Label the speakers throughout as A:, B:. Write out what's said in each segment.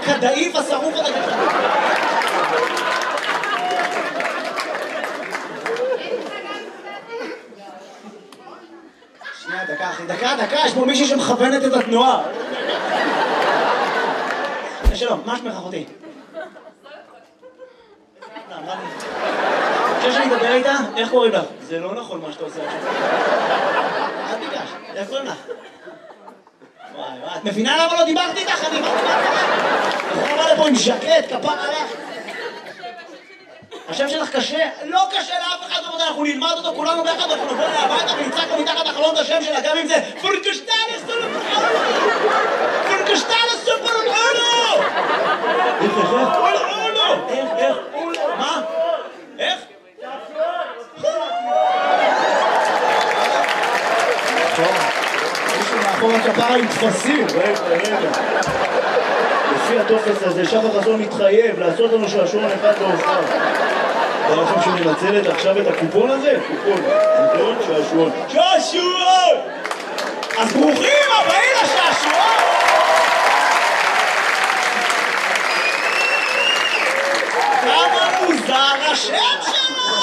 A: הכדאיף השרוף הזה. שנייה, דקה אחי, דקה, יש פה מישהי שמכוונת את התנועה. שלום, מה שמך אחותי? חושב שאני אדבר איתה? איך קוראים לך? זה לא נכון מה שאתה עושה עכשיו. אל תיגש, איך קוראים לך? וואי, את מבינה למה לא דיברתי איתך? אני בא לפה עם ז'קט, כפר עליך. השם שלך קשה? לא קשה לאף אחד, אנחנו נלמד אותו כולנו ביחד, אנחנו נבוא להביתה ונצעק לו מתחת החלון את השם שלה, גם אם זה פורקשטלס סופרולו! פורקשטלס סופרולו! איך? מה? איך? מישהו מאחור הכפרה עם תפסים. רגע. לפי הטופס הזה, שחר חסון מתחייב לעשות לנו שעשועון אחד להופעה. אתה לכם שהוא מנצלת עכשיו את הקופון הזה? קופון. נכון? שעשועון. שעשועון! אז ברוכים הבאים לשעשועון! כמה מוזר השם שלו!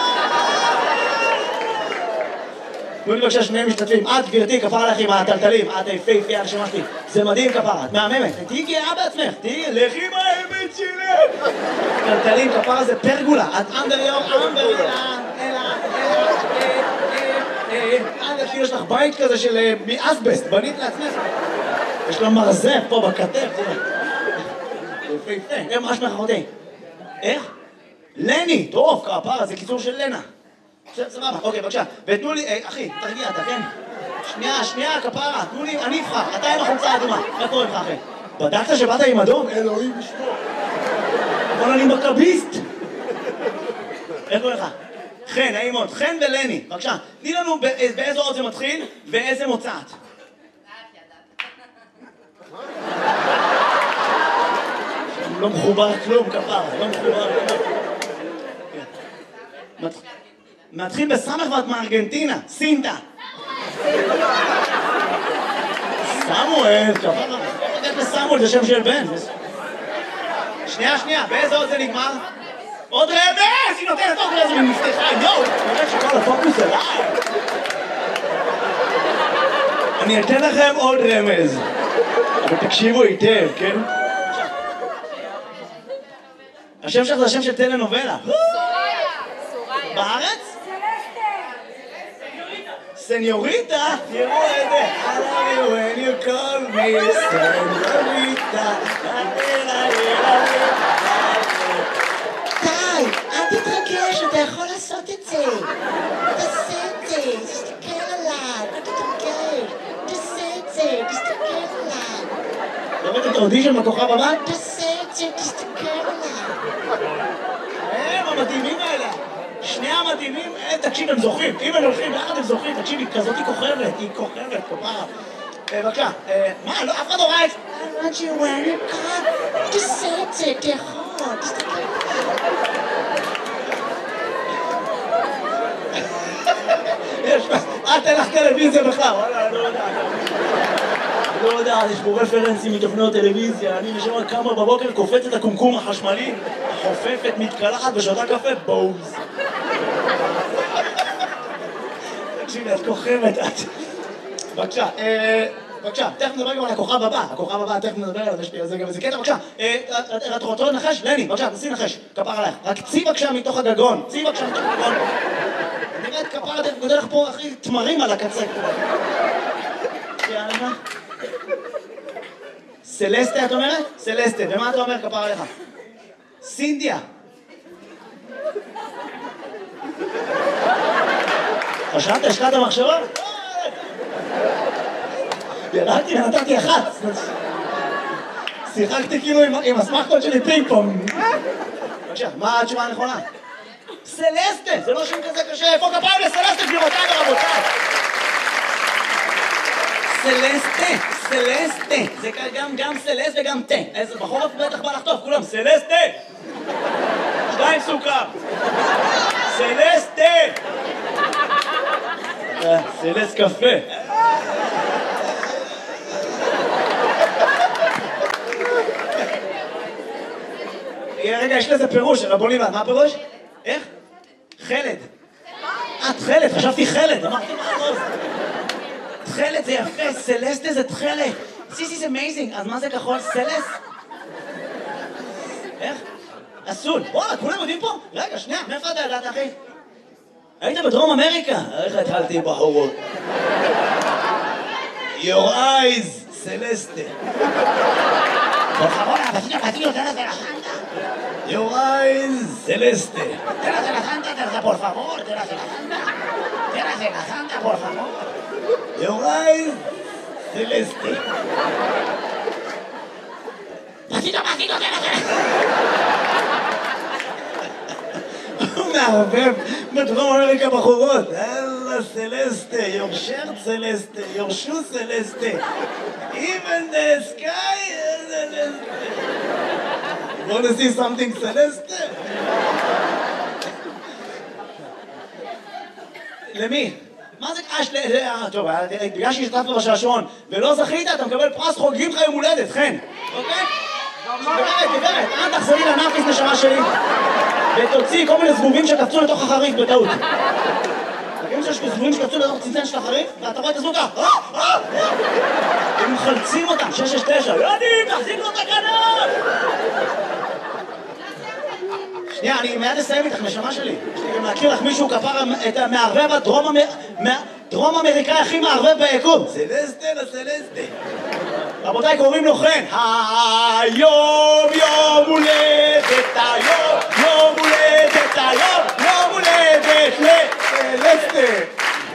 A: תנו לי בבקשה שני משתתפים. את גברתי, כפרה לך עם הטלטלים. את יפהפייה הנשמה שלי. זה מדהים כפרה, את מהממת. תהיי גאה בעצמך, לכי עם האמת שלי! טלטלים, כפרה זה פרגולה. את אנדר כאילו יש לך בית כזה של מאסבסט, בנית לעצמך. יש לו מרזף פה בכתף, תראה. יפהפה, מה שמך אחותי? איך? לני, טוב, כפרה, זה קיצור של לנה. סבבה, אוקיי, בבקשה. ותנו לי, אחי, תרגיע, אתה כן? שנייה, כפרה, תנו לי, אני אבחר, אתה עם החולצה האדומה. מה קורה לך, אחי? בדקת שבאת עם אדום? אלוהים ישמור. אבל אני מכביסט. איך קורה לך? חן, נעים מאוד. חן ולני, בבקשה. תני לנו באיזה אות זה מתחיל ואיזה מוצאת. לא מחובר כלום, כפרה, לא מחובר כלום. מתחיל בסמך ואת מארגנטינה, סינטה. סמואל, כפרה. איך לסמואל זה שם של בן. שנייה, באיזה אות זה נגמר? עוד רמז! היא נותנת עוד רמז ומפתחה, יואו! אני יודעת שכל הפוקוס עליי! אני אתן לכם עוד רמז. אבל תקשיבו היטב, כן? השם שלך זה השם של טלנובלה. סוריה. בארץ? סניוריטה? תראו את זה. I love you when you call me סניוריטה. די, אל תתרגש, אתה יכול לעשות את זה. תעשה את זה, תסתכל עליי, אל תתרגש. תעשה את זה, תסתכל עליי. לראות את האודישן בכוכב הבא? תעשה את זה, תסתכל עליי. הם המדהימים האלה. שני המדהימים, תקשיב, הם זוכרים. אם הם הולכים ביחד הם זוכרים, תקשיב, היא כזאת היא כוכבת, כפרה. בבקשה, מה, לא, אף אחד לא ראה את זה. I want you when you come. תעשה את זה, תיכול, תסתכל. יש, את אין לך טלוויזיה בכלל, וואלה, לא יודע, יש פה רפרנסים מתוכניות טלוויזיה, אני נשמע כמה בבוקר קופץ את הקומקום החשמלי, חופפת, מתקלחת ושותה קפה, בוז. תקשיבי, את כוכבת, את. בבקשה, תכף נדבר גם על הכוכב הבא, תכף נדבר על זה, יש לי על זה גם איזה קטע, בבקשה. את רוצה לנחש? לני, בבקשה, תנסי לנחש, כפר עלייך. רק צי בבקשה מתוך הגגון, נראית כפר, אתה יודע לך פה, אחי, תמרים על הקצה. יאללה. סלסטה, את אומרת? סלסטה, ומה אתה אומר כפר עליך? סינדיה. חשבת, השקעת המחשבה? ירדתי ונתתי אחת. שיחקתי כאילו עם הסמכות שלי פינג פונג. בבקשה, מה התשובה הנכונה? סלסטה, זה לא שם כזה קשה. איפה כפיים לסלסטה, גבירותיי ורבותיי? סלסטה. זה גם סלסט וגם תה. איזה בחורף בטח בא לחטוף, כולם. סלסטה! 2 סוכר. סלסטה! סלסט קפה. רגע, יש לזה פירוש, אבל בוא נלמד, מה הפירוש? איך? חלד. את חלד, חשבתי חלד, אמרתי מה עוז. תכלת זה יפה, סלסטה זה תכלת. This is amazing, אז מה זה כחול? סלס? איך? אסול. וואלה, כולם יודעים פה? רגע, שנייה, מאיפה אתה ידעת, אחי? היית בדרום אמריקה? איך התחלתי בחורות? Your eyes, סלסטה. por favor, vacío, tras de la santa. Your eyes, celeste. Tras de la santa, por favor, tras de la santa. Tras de la santa, por favor. Your eyes, celeste. Vacío, tras de la santa. הוא מערבב בדרום אמריקה בחורות. אללה סלסטה, your shirt סלסטה, your shoe סלסטה. Even the sky is celeste. Want to see something celeste? למי? מה זה קש טוב, בגלל שהשתתפת בשעשועון ולא זכית, אתה מקבל פרס חוגגים לך יום הולדת, חן. אוקיי? גברת, אל תחזרי לנאפיס נשמה שלי ותוציא כל מיני זבובים שקפצו לתוך החריף בטעות. תגידים שיש זבובים שקפצו לתוך צנצן של החריף ואתה רואה את הזבוב ככה הם מחלצים אותם, 669 יודעים, תחזיק לו את הכנף. שנייה, אני מיד אסיים איתך, נשמה שלי. יש לי גם להכיר לך מישהו כפר את המערבב הדרום אמריקאי הכי מערבב ביקום. סלסטה לסלסטה. רבותיי, קוראים לו חן. היום יום הולדת, היום יום הולדת, היום יום הולדת לסלסטה.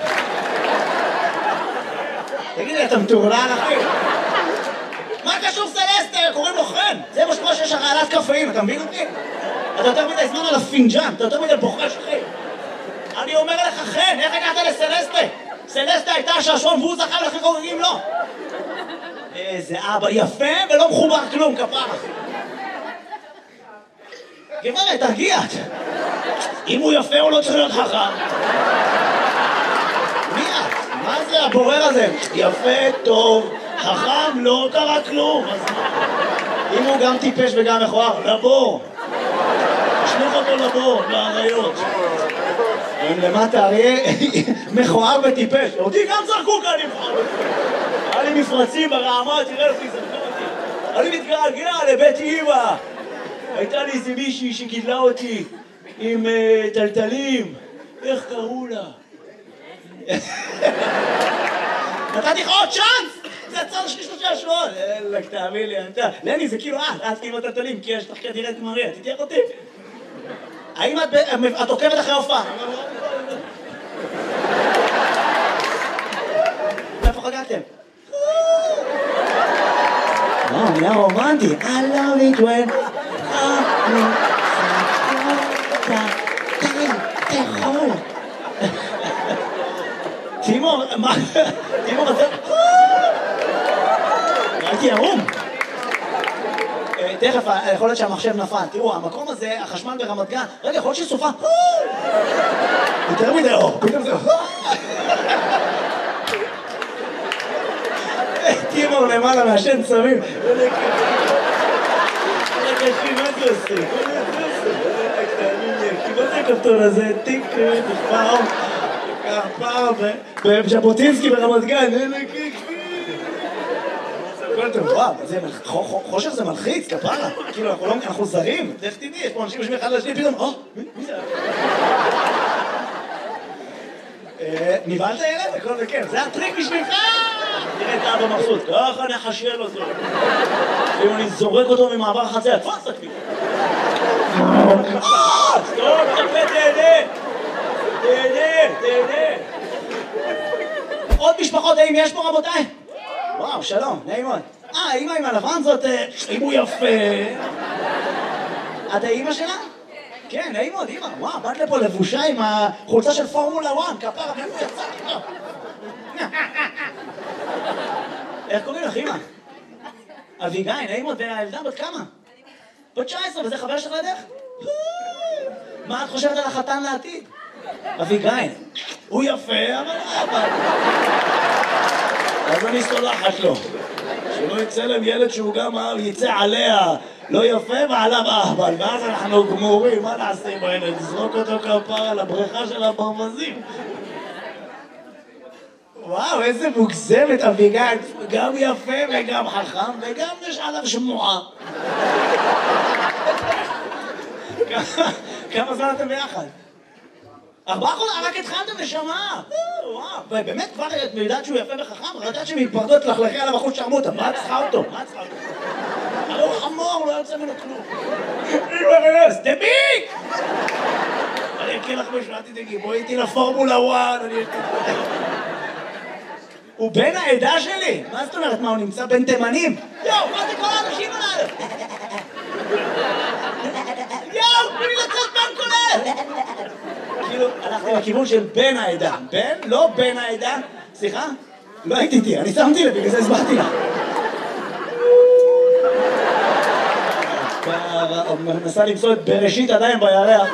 A: תגידי, אתה מטורלל, אחי? מה קשור סלסטה? קוראים לו חן. זה מה שקורה שיש הרעלת קפאים, אתה מבין אותי? אתה יותר מדי זמן על הפינג'אן, אתה יותר מדי בוחש, אחי. אני אומר לך, חן, איך הגעת לסלסטה? סלסטה הייתה השעשועון והוא זכה ולכן חוגגים לו. איזה אבא יפה ולא מחובר כלום, כפרה. גברת, תרגיע. אם הוא יפה הוא לא צריך להיות חכם. מי את? מה זה הבורר הזה? יפה, טוב, חכם, לא קרה כלום. אם הוא גם טיפש וגם מכוער, לבור. תשליך אותו לבור, לאריות. למטה אריה מכוער וטיפש. אותי גם זרקו כאן לבחור. היה לי מפרצים ברעמה, תראה לפי זרקו אותי. אני מתגעגע לבית אמא. הייתה לי איזה מישהי שגידלה אותי עם טלטלים. איך קראו לה? נתתי לך עוד צ'אנס! זה הצד שלי 3 שעשועון. אלק, תאמין לי, אתה... לני, זה כאילו את כאילו טלטלים, כי יש לך כנראה את מריה, תתייח אותי. האם את עוקבת אחרי הופעה? איפה חגגתם? נהיה רומנטי. I love it when אני תאכול. תימור, מה? תימור, הייתי ערום. תכף, יכול להיות שהמחשב נפל. תראו, המקום הזה, החשמל ברמת גן, רגע, יכול להיות שסופה. יותר מדי אור, פתאום זה... תימור למעלה מהשן צמים. רגע, אחי, מה זה עושה? מה זה הכפתור הזה? טיק, פעם, פעם, בז'בוטינסקי ברמת גן. וואו, חושך זה מלחיץ, כפרה. כאילו, אנחנו זרים. איך תדעי, יש פה אנשים יושבים אחד לשני, פתאום, מי זה? נבהלת ילד? הכל בכיף. זה הטריק בשבילך! תראה את האבא מבסוט. ככה נחשל אותו. אם אני זורק אותו ממעבר החציה, תפוס את הכביש. סתום, תפה, תהנה. תהנה. עוד משפחות, האם יש פה רבותיי? וואו, שלום, נעים מאוד. האמא עם הלבן זאת, אם הוא יפה. את האמא שלה? כן, נעים מאוד, אמא. וואו, באת לפה לבושה עם החולצה של פורמולה 1, כפרה, מאיפה יצאת? איך קוראים לך, אמא? אביגיל, נעים מאוד, והילדה בת כמה? בת 19, וזה חבר שלך לדרך? מה את חושבת על החתן לעתיד? אביגיל, הוא יפה, אבל... אז אני סולחת לו. שלא יצא להם ילד שהוא גם יצא עליה לא יפה ועליו אהבל, ואז אנחנו גמורים, מה נעשה עם הילד? נזרוק אותו כפרה לבריכה של הברווזים. וואו, איזה מוגזמת אביגיל, גם יפה וגם חכם וגם יש עליו שמועה. כמה זמן אתם ביחד? 4 חודשים, רק התחלתם נשמה. וואו, ובאמת כבר את יודעת שהוא יפה וחכם, יודעת שהם יתפרדו את לחלכי על הבחוץ שרמוטה, מה צריכה אותו? מה צריכה אותו? הרי הוא חמור, לא יוצא ממנו כלום. דביק! אני אקריא לך משהו, אל תדאגי, בואי איתי לפורמולה 1, אני אקריא. הוא בן העדה שלי! מה זאת אומרת? מה, הוא נמצא בין תימנים? יואו, מה זה כל האנשים עליו? יואו, תנו לי לצאת מהכולל! כאילו, הלכתי לכיוון של בן העדה. בן? לא בן העדה. סליחה? לא הייתי איתי, אני שמתי לב, בגלל זה הסברתי לך. מנסה למצוא את בראשית עדיין בירח.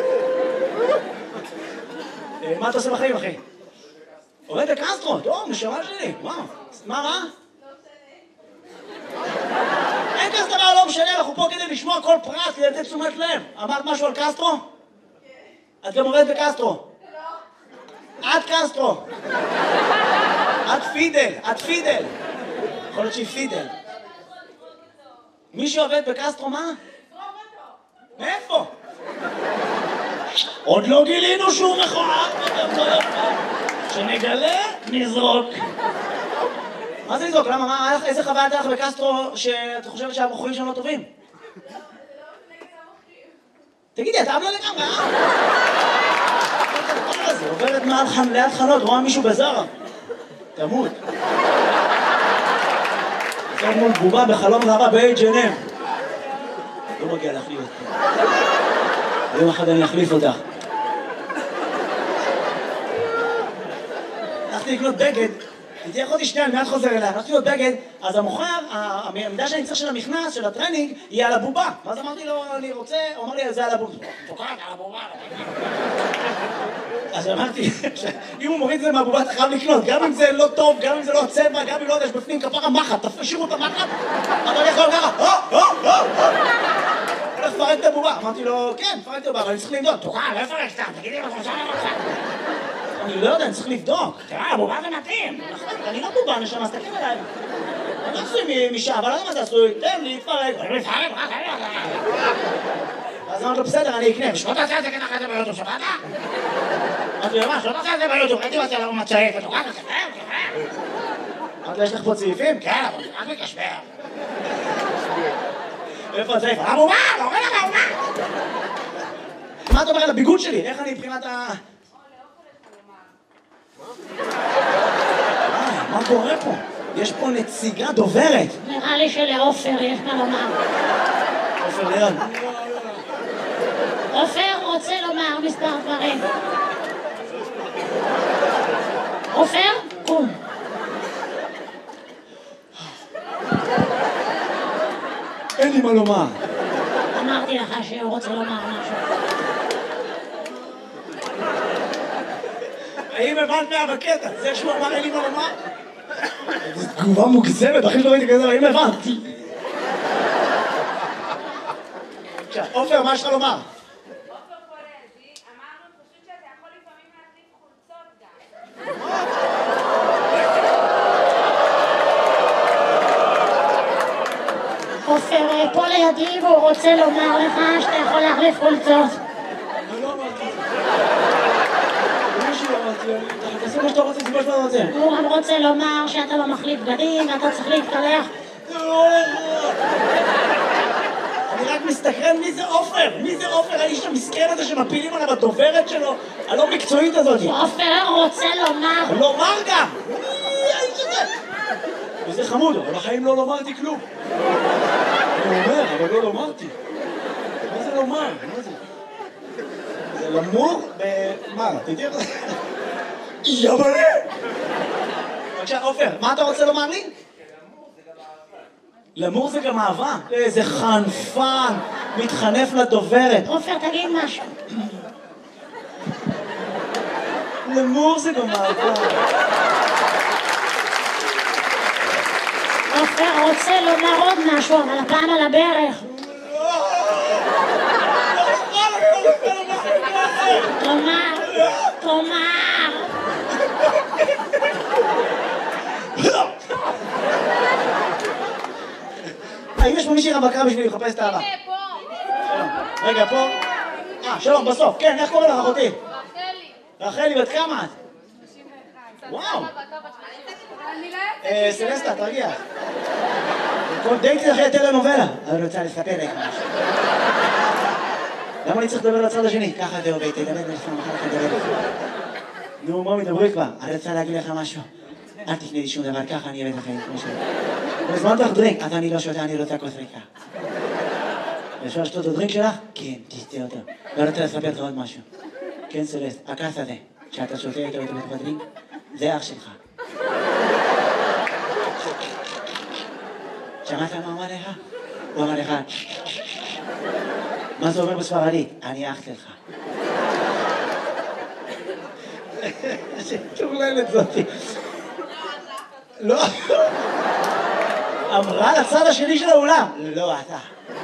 A: מה אתה עושה בחיים, אחי? עובד בקסטרו, טוב, נשמה שלי, וואו. מה? אין כזה דבר, לא משנה, אנחנו פה כדי לשמוע כל פרט, כדי לתת תשומת לב. אמרת משהו על קסטרו? את גם עובדת בקסטרו. את קסטרו. את פידל. יכול להיות שהיא פידל. מי שעובד בקסטרו, מה? מאיפה? עוד לא גילינו שהוא מכוער, שנגלה, נזרוק. מה זה לזרוק? למה? איזה חוויה הייתה לך בקסטרו שאת חושבת שהבחורים שם לא טובים? תגידי, אתה אבלה לגמרי, עוברת ליד חנות, רואה מישהו בזרה. תמות. עוברת מול בובה בחלום רבה ב-H&M. לא מגיע להחליף אותך. יום אחד אני אחליף אותך. הלכתי לקנות בגד, תהיה אחותי שנייה, אני מיד חוזר אליה, הלכתי לקנות בגד, אז המוכר, המידע שאני צריך של המכנס, של הטרנינג, יהיה על הבובה. ואז אמרתי לו, אני רוצה, הוא אמר לי, זה על הבובה. תוקעת על הבובה. אז אמרתי, אם הוא מוריד את זה מהבובה, אתה חייב לקנות, גם אם זה לא טוב, גם אם זה לא צבע, גם אם לא יודע, יש בפנים כפרה מחט, תשאירו את המחט, אתה יכול ככה, הולך לפרק את הבובה. אמרתי לו, כן, פרק את הבובה, אבל אני צריך לבדוק. תוקעת, לא יפרק סתם, תגידי מה חושב לך. אני לא יודע, אני צריך לבדוק. תראה, הבובה זה מתאים. אני לא בובה, נשמה, אז תקים אליי. אני לא עשוי משעה, אבל לא יודע מה זה עשוי. תן לי, תפרק. אז אמרתי לו, בסדר, אני אקנה. ושלא תעשה את זה ככה את זה ביוטיוב, שבאת? אמרתי לו, מה, שלא תעשה את זה ביוטיוב, הייתי עושה לו מצעיף, ותוקעת ותקרב. אמרתי לו, יש לך פה צעיפים? כן, אבל רק מקשבר. איפה הצעיף? הבובה, לא רואה לך הבובה. מה אתה אומר על הביגוד שלי? איך אני מבחינת ה... מה קורה פה? יש פה נציגה דוברת.
B: נראה לי שלעופר יש מה לומר.
A: עופר ליד.
B: עופר רוצה לומר מספר דברים. עופר, קום.
A: אין לי מה לומר.
B: אמרתי לך שהוא רוצה לומר משהו.
A: האם הבנת מה בקטע? זה שהוא אמר אין לי מה לומר? זו תגובה מוגזמת, אחי שלא ראיתי כזה, האם הבנתי? עכשיו, עופר, מה יש לך לומר?
C: עופר פולזי, אמרנו פשוט שאתה יכול לפעמים להחליף חולצות גם.
B: עופר פה לידי והוא רוצה לומר לך שאתה יכול להחליף חולצות.
A: לא אמרתי. תעשה מה שאתה רוצה, תעשה מה שאתה רוצה.
B: הוא גם רוצה לומר שאתה לא מחליף בגדים ואתה צריך להתקלח.
A: אני רק מסתכרן מי זה עופר? מי זה עופר? האיש המסכן הזה שמפילים עליו הדוברת שלו הלא מקצועית הזאת.
B: עופר רוצה לומר.
A: לומר גם! מי האיש הזה? וזה חמוד, אבל בחיים לא לומרתי כלום. אני אומר, אבל לא לומרתי. מה זה לומר? מה זה? זה למור מה? תדעי איך זה? יבלה! בבקשה, עופר, מה אתה רוצה לומר לי? למור זה גם אהבה. איזה חנפן, מתחנף לדוברת.
B: עופר, תגיד משהו.
A: למור זה גם אהבה.
B: עופר רוצה לומר עוד משהו, אבל הפעם על הברך. תאמר.
A: האם יש פה מישהי רווקה בשביל לחפש את האהבה?
C: הנה, פה.
A: רגע, פה. שלום, בסוף. כן, איך קוראים לך אחותי?
C: רחלי.
A: רחלי, בת כמה את?
C: 31.
A: וואו.
C: אני לא יוצאת.
A: סלסטה, תרגיע. כל דייטי אחרי טלנובלה. אני רוצה לספר לך משהו. למה אני צריך לדבר לצד השני? ככה זה עובד, תדבר לך, מחר לך לדבר לך. נו, בואו מדברי כבר. אני רוצה להגיד לך משהו. אל תפני לי שום דבר, ככה אני אביא את החיים כמו שלי. הזמנת לך דרינק, אז אני לא שותה, אני רוצה כוס ריקה. אפשר לשתות את הדרינק שלך? כן, תשתה אותו. לא רוצה לספר לך עוד משהו. כן, סלסט, הכעס הזה, שאתה שותה איתו בתוך הדרינק, זה אח שלך. שמעת מה אמר לך? הוא אמר לך, מה זה אומר בספרדית? אני אח שלך. שטורללת זאתי. לא. אמרה לצד השני של האולם. לא, אתה.